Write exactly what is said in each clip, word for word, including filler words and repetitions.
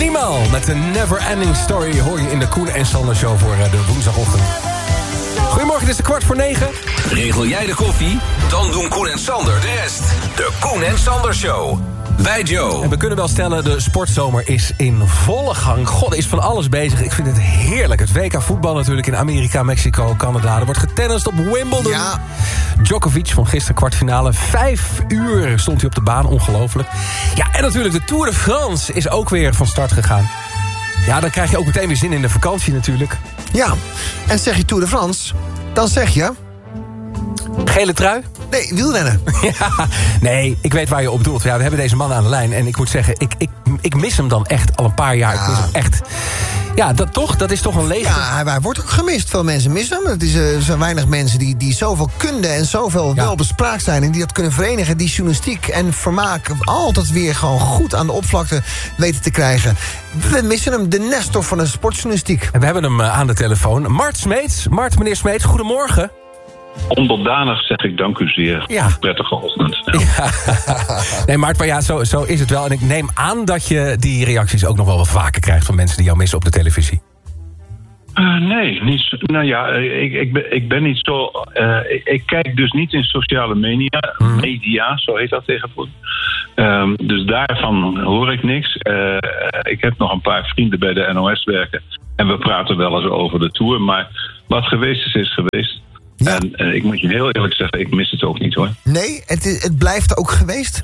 Minimaal met de Never Ending Story hoor je in de Koen en Sander Show voor de woensdagochtend. Goedemorgen, het is de kwart voor negen. Regel jij de koffie? Dan doen Koen en Sander de rest. De Koen en Sander Show. Bij Joe. En we kunnen wel stellen, de sportzomer is in volle gang. God, er is van alles bezig. Ik vind het heerlijk. Het W K voetbal natuurlijk in Amerika, Mexico, Canada. Er wordt getennist op Wimbledon. Ja. Djokovic van gisteren kwartfinale. Vijf uur stond hij op de baan, ongelooflijk. Ja, en natuurlijk de Tour de France is ook weer van start gegaan. Ja, dan krijg je ook meteen weer zin in de vakantie natuurlijk. Ja, en zeg je Tour de France, dan zeg je... Gele trui? Nee, wielrennen. Ja, nee, ik weet waar je op doelt. Ja, we hebben deze man aan de lijn. En ik moet zeggen, ik, ik, ik mis hem dan echt al een paar jaar. Ja. Ik mis hem echt. Ja, dat toch? Dat is toch een leegte. Ja, hij, hij wordt ook gemist. Veel mensen missen hem. Het is, uh, er zijn weinig mensen die, die zoveel kunde en zoveel ja. welbespraakt zijn. En die dat kunnen verenigen. Die journalistiek en vermaak altijd weer gewoon goed aan de oppervlakte weten te krijgen. We missen hem, de Nestor van de sportjournalistiek. En we hebben hem uh, aan de telefoon. Mart Smeets. Mart, meneer Smeets, goedemorgen. Onderdanig zeg ik dank u zeer. Ja. Prettige ochtend. Ja. Ja. Nee, Mart, maar ja, zo, zo is het wel. En ik neem aan dat je die reacties ook nog wel wat vaker krijgt van mensen die jou missen op de televisie. Uh, nee, niet zo, nou ja, ik, ik, ben, ik ben niet zo... Uh, ik, ik kijk dus niet in sociale media, hmm. media, zo heet dat tegenwoordig. Um, dus daarvan hoor ik niks. Uh, ik heb nog een paar vrienden bij de N O S werken. En we praten wel eens over de Tour. Maar wat geweest is, is geweest. Ja. En uh, ik moet je heel eerlijk zeggen, ik mis het ook niet hoor. Nee, het, is, het blijft ook geweest?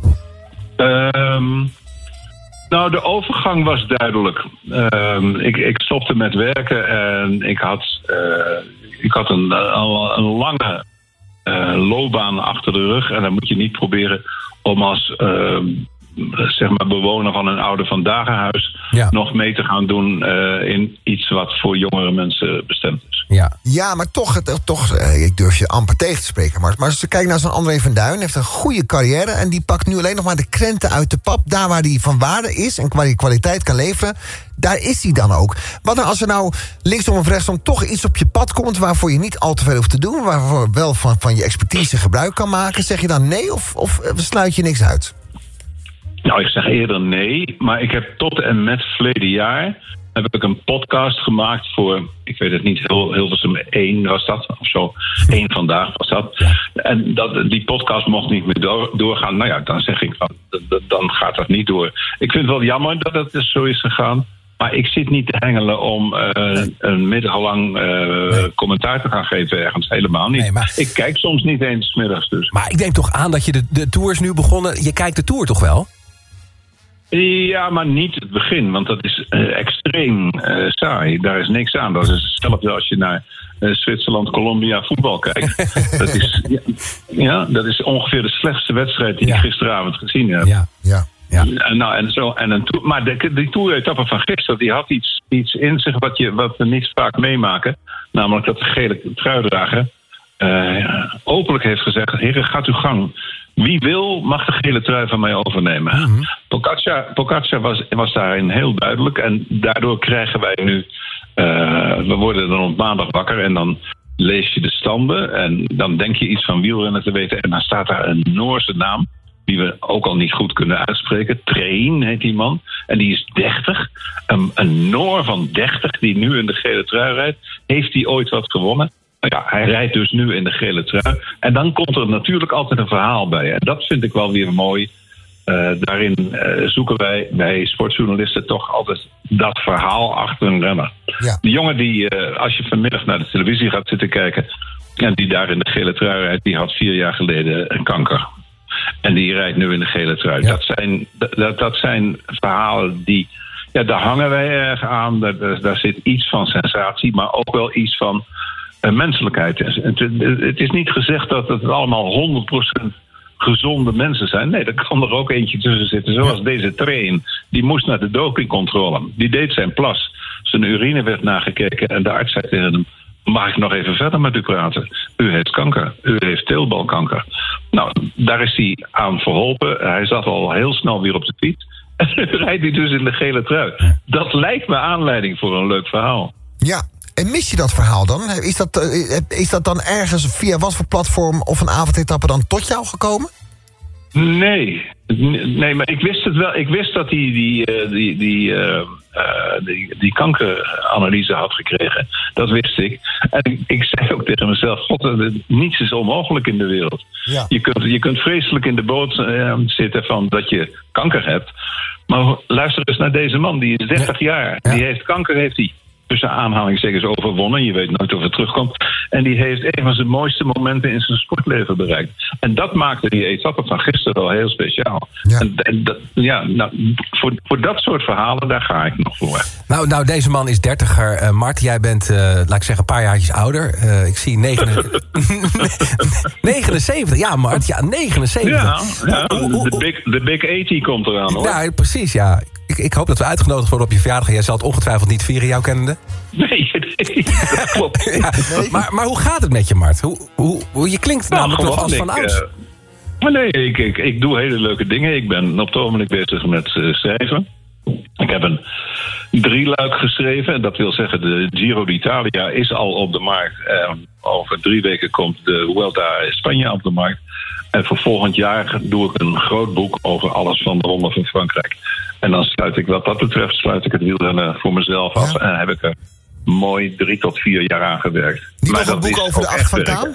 Um, nou, de overgang was duidelijk. Um, ik, ik stopte met werken en ik had, uh, ik had een, een, een lange uh, loopbaan achter de rug. En dan moet je niet proberen om als uh, zeg maar bewoner van een oude vandaaghuis ja. nog mee te gaan doen uh, in iets wat voor jongere mensen bestemd is. Ja, ja maar toch, toch, ik durf je amper tegen te spreken. Maar, maar als je kijkt naar zo'n André van Duin, heeft een goede carrière en die pakt nu alleen nog maar de krenten uit de pap. Daar waar hij van waarde is en waar hij kwaliteit kan leveren, daar is hij dan ook. Wat dan als er nou linksom of rechtsom toch iets op je pad komt waarvoor je niet al te veel hoeft te doen, waarvoor wel van, van je expertise gebruik kan maken, zeg je dan nee of, of sluit je niks uit? Nou, ik zeg eerder nee, maar ik heb tot en met verleden jaar heb ik een podcast gemaakt voor, ik weet het niet, heel, Hilversum één was dat, of zo, één vandaag was dat. En dat, die podcast mocht niet meer door, doorgaan. Nou ja, dan zeg ik, dan, dan gaat dat niet door. Ik vind het wel jammer dat het zo is gegaan, maar ik zit niet te hengelen om uh, nee. een middag lang uh, nee. commentaar te gaan geven ergens, helemaal niet. Nee, maar ik kijk soms niet eens 's middags dus. Maar ik denk toch aan dat je de, de Tour is nu begonnen, je kijkt de Tour toch wel? Ja, maar niet het begin, want dat is uh, extreem uh, saai. Daar is niks aan. Dat is hetzelfde als je naar uh, Zwitserland, Colombia voetbal kijkt. dat, is, ja, ja, dat is ongeveer de slechtste wedstrijd die ja. ik gisteravond gezien heb. Ja, ja. Ja. En, nou, en zo, en een tour, maar de, die toeretappe van gisteren die had iets, iets in zich wat, je, wat we niet vaak meemaken. Namelijk dat de gele truidrager uh, openlijk heeft gezegd: heren, gaat uw gang. Wie wil, mag de gele trui van mij overnemen. Mm-hmm. Pogacar, Pogacar was, was daarin heel duidelijk. En daardoor krijgen wij nu... Uh, we worden dan op maandag wakker en dan lees je de standen. En dan denk je iets van wielrennen te weten. En dan staat daar een Noorse naam, die we ook al niet goed kunnen uitspreken. Train heet die man. En die is dertig. Een, een Noor van dertig die nu in de gele trui rijdt. Heeft hij ooit wat gewonnen? Ja, hij rijdt dus nu in de gele trui. En dan komt er natuurlijk altijd een verhaal bij. En dat vind ik wel weer mooi. Uh, daarin uh, zoeken wij, wij sportjournalisten, toch altijd dat verhaal achter een renner. Ja. Die jongen die, uh, als je vanmiddag naar de televisie gaat zitten kijken en die daar in de gele trui rijdt, die had vier jaar geleden een kanker. En die rijdt nu in de gele trui. Ja. Dat, zijn, dat, dat zijn verhalen die... Ja, daar hangen wij erg aan. Daar, daar zit iets van sensatie, maar ook wel iets van uh, menselijkheid. Het, het is niet gezegd dat het allemaal honderd procent gezonde mensen zijn. Nee, er kan er ook eentje tussen zitten. Zoals ja. deze Train. Die moest naar de dopingcontrole. Die deed zijn plas. Zijn urine werd nagekeken en de arts zei tegen hem: mag ik nog even verder met u praten? U heeft kanker. U heeft teelbalkanker. Nou, daar is hij aan verholpen. Hij zat al heel snel weer op de fiets. En nu rijdt hij dus in de gele trui. Dat lijkt me aanleiding voor een leuk verhaal. Ja, en mis je dat verhaal dan? Is dat, is dat dan ergens via wat voor platform of een avondetappe dan tot jou gekomen? Nee, nee, maar ik wist het wel. Ik wist dat hij die, die, die, die, uh, uh, die, die kankeranalyse had gekregen. Dat wist ik. En ik, ik zei ook tegen mezelf: God, niets is onmogelijk in de wereld. Ja. Je, kunt, je kunt vreselijk in de boot uh, zitten van dat je kanker hebt. Maar luister eens naar deze man, die is dertig jaar. Ja. Die heeft kanker, heeft hij tussen aanhalingstekens overwonnen. Je weet nooit of het terugkomt. En die heeft een van zijn mooiste momenten in zijn sportleven bereikt. En dat maakte die etappe van gisteren wel heel speciaal. Ja. En, en dat, ja, nou, voor, voor dat soort verhalen, daar ga ik nog voor. Nou, nou deze man is dertiger. Uh, Mart, jij bent, uh, laat ik zeggen, een paar jaartjes ouder. Uh, ik zie negenenzeventig. Ja, Mart, ja, negenenzeventig. Ja, ja de, big, de Big tachtig komt eraan, hoor. Ja, precies, ja. Ik, ik hoop dat we uitgenodigd worden op je verjaardag. Jij zal het ongetwijfeld niet vieren, jou kennende. Nee, nee dat klopt. Ja, nee. Maar, maar hoe gaat het met je, Mart? Hoe, hoe, hoe, je klinkt nou, namelijk nog als van ouds. Uh, nee, ik, ik, ik doe hele leuke dingen. Ik ben op het ogenblik bezig met uh, schrijven. Ik heb een drieluik geschreven. Dat wil zeggen, de Giro d'Italia is al op de markt. Uh, over drie weken komt de Vuelta in Spanje op de markt. En voor volgend jaar doe ik een groot boek over alles van de Ronde van Frankrijk. En dan sluit ik, wat dat betreft, sluit ik het wielrennen voor mezelf af. Ja. En dan heb ik er mooi drie tot vier jaar aan gewerkt. Niet maar nog een boek over de acht van Kaan?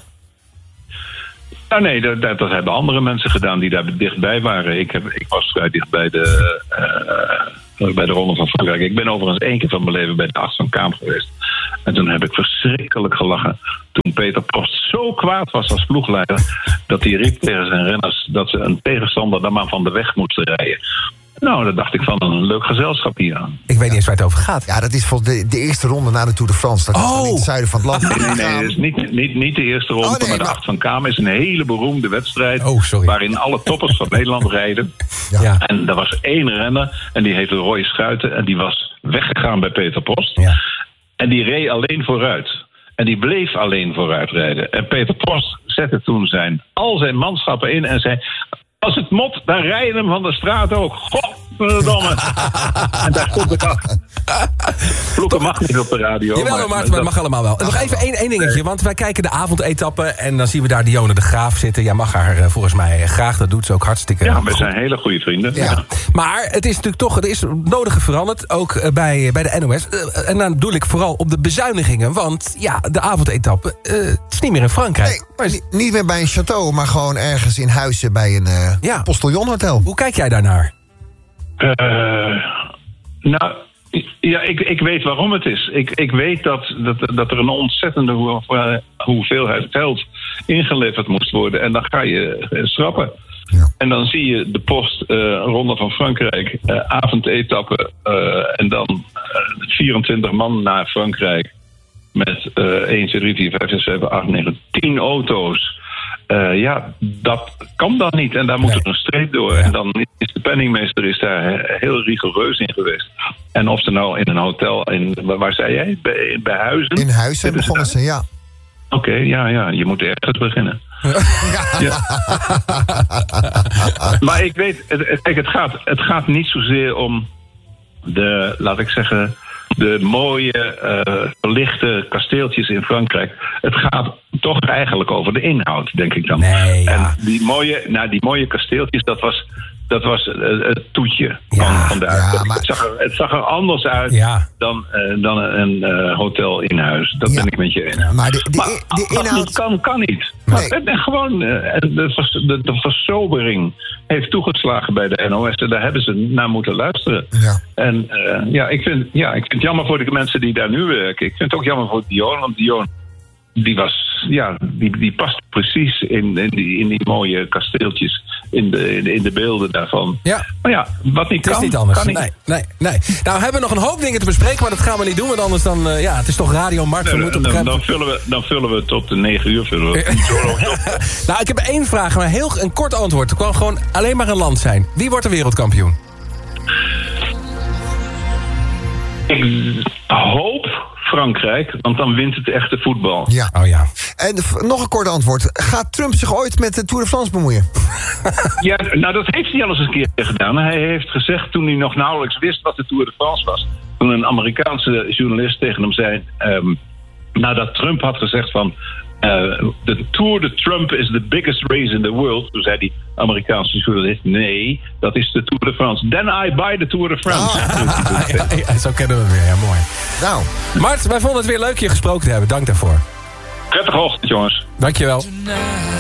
Nou nee, dat, dat hebben andere mensen gedaan die daar dichtbij waren. Ik, heb, ik was vrij dicht bij de, uh, bij de Ronde van Frankrijk. Ik ben overigens één keer van mijn leven bij de acht van Kaam geweest. En toen heb ik verschrikkelijk gelachen. Toen Peter Prost zo kwaad was als ploegleider, dat hij riep tegen zijn renners dat ze een tegenstander dan maar van de weg moesten rijden. Nou, dat dacht ik van een leuk gezelschap hier aan. Ik weet niet eens waar het over gaat. Ja, dat is voor de, de eerste ronde na de Tour de France. Dat is oh. in het zuiden van het land. Nee, nee, dat is niet, niet, niet de eerste ronde. Oh, nee, maar de maar... acht van Kaam is een hele beroemde wedstrijd. Oh, sorry. Waarin alle toppers van Nederland rijden. Ja. En er was één renner. En die heette Roy Schuiten. En die was weggegaan bij Peter Prost. Ja. En die reed alleen vooruit. En die bleef alleen vooruit rijden. En Peter Prost zette toen zijn, al zijn manschappen in en zei: als het mot, dan rijden hem van de straat ook. Godverdomme. En daar stond ik af. Vloeken mag niet op de radio. Jawel, maar, maar het mag allemaal wel. En nog even één, één dingetje, want wij kijken de avondetappe en dan zien we daar Dionne de Graaf zitten. Jij mag haar volgens mij graag, dat doet ze ook hartstikke ja, goed. we zijn hele goede vrienden. Ja. Ja. Maar het is natuurlijk toch, er is nodige veranderd, ook bij, bij de N O S. En dan doe ik vooral op de bezuinigingen, want ja, de avondetappe, uh, het is niet meer in Frankrijk. Nee, maar is... niet meer bij een château, maar gewoon ergens in Huizen bij een uh, ja. Postillonhotel. Hoe kijk jij daarnaar? Uh, nou, ja, ik, ik weet waarom het is. Ik, ik weet dat, dat, dat er een ontzettende hoeveelheid geld ingeleverd moest worden. En dan ga je schrappen. Ja. En dan zie je de Post, uh, Ronde van Frankrijk, uh, avondetappe. Uh, en dan uh, vierentwintig man naar Frankrijk. Met uh, één, twee, drie, vier, vijf, zes, zeven, acht, negen, tien auto's. Uh, ja, dat kan dan niet. En daar moet nee. er een streep door. Ja. En dan is de penningmeester is daar heel rigoureus in geweest. En of ze nou in een hotel, in, waar zei jij? Bij, bij Huizen? In Huizen begonnen ze, ja. Oké, okay, ja, ja, je moet ergens beginnen. Ja. Ja. Maar ik weet, kijk, het gaat, het gaat niet zozeer om de, laat ik zeggen, de mooie, uh, verlichte kasteeltjes in Frankrijk. Het gaat toch eigenlijk over de inhoud, denk ik dan. Nee, ja. En die mooie, nou, die mooie kasteeltjes, dat was, dat was uh, het toetje ja, van, van de uitkomst. Ja, maar... het, zag er, het zag er anders uit ja. dan, uh, dan een uh, hotel in huis. Dat ja. ben ik met je eens. Ja, maar de, de, maar, de inhoud... Het kan, kan niet. Nee. Maar het, gewoon, uh, de, de, de versobering heeft toegeslagen bij de N O S. En daar hebben ze naar moeten luisteren. Ja. En uh, ja, ik vind, ja, ik vind het jammer voor de mensen die daar nu werken. Ik vind het ook jammer voor Dionne, want Dionne, die was, ja, die, die past precies in, in, die, in die mooie kasteeltjes, in de, in de, in de beelden daarvan. Ja. Maar ja, wat niet het kan, is niet anders. kan niet. Nee, nee, nee. Nou hebben we nog een hoop dingen te bespreken, maar dat gaan we niet doen, want anders dan, uh, ja, het is toch Radio Markt. Nee, we moeten dan, dan, vullen we, dan vullen we tot de negen uur. Vullen we. Nou, ik heb één vraag, maar heel een kort antwoord. Er kan gewoon alleen maar een land zijn. Wie wordt de wereldkampioen? Ik hoop Frankrijk, want dan wint het echte voetbal. Ja. Oh ja. En nog een kort antwoord. Gaat Trump zich ooit met de Tour de France bemoeien? Ja, nou dat heeft hij al eens een keer gedaan. Hij heeft gezegd, toen hij nog nauwelijks wist wat de Tour de France was, toen een Amerikaanse journalist tegen hem zei, um, nadat Trump had gezegd van, de Tour de Trump is the biggest race in the world. Toen zei die Amerikaanse journalist, nee, dat is de Tour de France. Then I buy the Tour de France. Oh. ja, ja, zo kennen we het weer, ja, mooi. Nou. Mart, wij vonden het weer leuk je gesproken te hebben. Dank daarvoor. Prettige ochtend, jongens. Dankjewel.